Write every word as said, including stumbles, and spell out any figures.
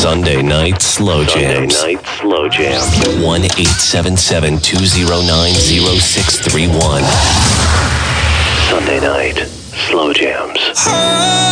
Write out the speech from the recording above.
Sunday Night Slow Jams. Sunday Night Slow Jams. one eight seven seven, two zero nine, zero six three one. Sunday Night Slow Jams.